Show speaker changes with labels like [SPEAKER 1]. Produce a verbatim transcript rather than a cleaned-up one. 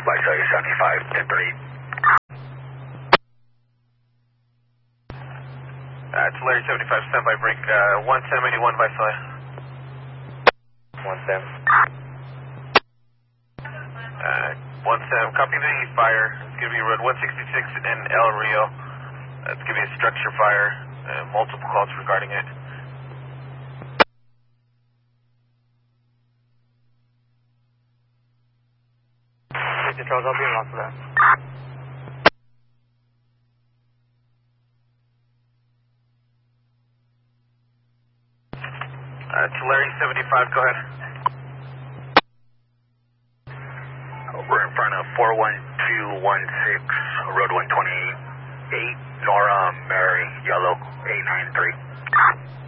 [SPEAKER 1] Viceroy seventy-five, ten three.
[SPEAKER 2] Uh, it's Larry seventy-five, standby break, uh, one Sam eighty-one, Viceroy.
[SPEAKER 3] one Sam.
[SPEAKER 2] Uh, one Sam, copy the fire. It's going to be road one sixty-six in El Rio. Uh, it's going to be a structure fire, uh, multiple calls regarding it.
[SPEAKER 3] Charles, I'll be in loss for that.
[SPEAKER 2] Uh, it's Larry seventy-five, go ahead.
[SPEAKER 1] We're in front of four one two one six, Road one twenty-eight, Nora Mary, Yellow, eight nine three.